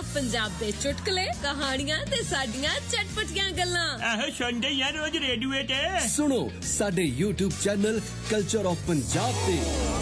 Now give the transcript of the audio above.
पंजाब दे चुटकुले कहानियां ते साडियां चटपटियां गल्लां आहो सुनदे यार रोज रेडियो ते सुनो साडे YouTube channel culture of Punjab ते